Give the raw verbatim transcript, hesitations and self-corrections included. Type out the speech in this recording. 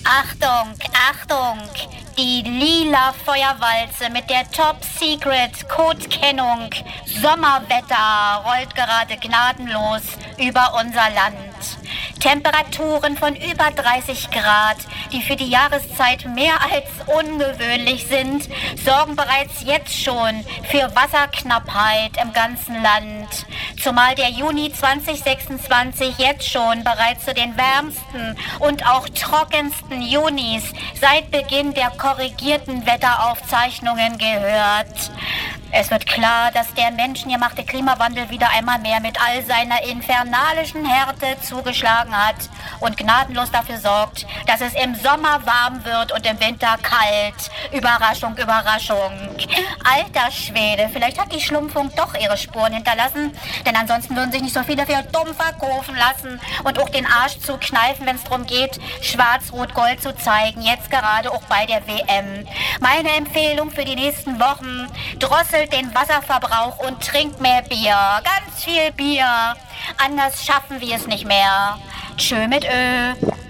Achtung, Achtung! Die lila Feuerwalze mit der Top-Secret-Codekennung Sommerwetter rollt gerade gnadenlos über unser Land. Temperaturen von über dreißig Grad, die für die Jahreszeit mehr als ungewöhnlich sind, sorgen bereits jetzt schon für Wasserknappheit im ganzen Land. Zumal der Juni zwanzig sechsundzwanzig jetzt schon bereits zu den wärmsten und auch trockensten Junis seit Beginn der korrigierten Wetteraufzeichnungen gehört. Es wird klar, dass der menschengemachte Klimawandel wieder einmal mehr mit all seiner infernalischen Härte zugeschlagen hat und gnadenlos dafür sorgt, dass es im Sommer warm wird und im Winter kalt. Überraschung, Überraschung. Alter Schwede, vielleicht hat die Schlumpfung doch ihre Spuren hinterlassen, denn ansonsten würden sich nicht so viele für dumm verkaufen lassen und auch den Arsch zu kneifen, wenn es darum geht, Schwarz-Rot-Gold zu zeigen, jetzt gerade auch bei der W M. Meine Empfehlung für die nächsten Wochen: drosselt den Wasserverbrauch und trinkt mehr Bier. Ganz viel Bier. Anders schaffen wir es nicht mehr. Tschö mit Ö.